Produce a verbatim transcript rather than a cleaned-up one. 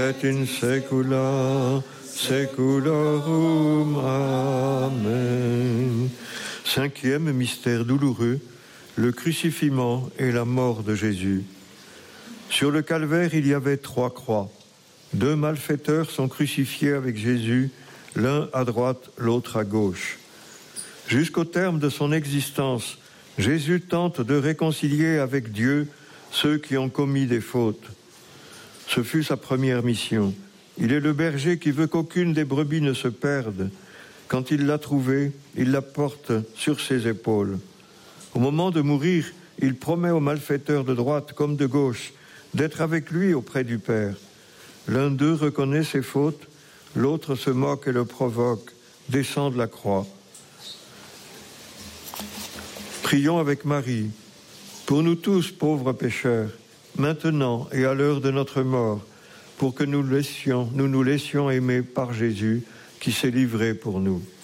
et in saecula saeculorum. Amen. Cinquième mystère douloureux, le crucifixion et la mort de Jésus. Sur le calvaire, il y avait trois croix. Deux malfaiteurs sont crucifiés avec Jésus, l'un à droite, l'autre à gauche. Jusqu'au terme de son existence, Jésus tente de réconcilier avec Dieu ceux qui ont commis des fautes. Ce fut sa première mission. Il est le berger qui veut qu'aucune des brebis ne se perde. Quand il l'a trouvée, il la porte sur ses épaules. Au moment de mourir, il promet aux malfaiteurs de droite comme de gauche d'être avec lui auprès du Père. L'un d'eux reconnaît ses fautes, l'autre se moque et le provoque, descend de la croix. Prions avec Marie, pour nous tous pauvres pécheurs, maintenant et à l'heure de notre mort, pour que nous laissions, nous nous laissions aimer par Jésus qui s'est livré pour nous.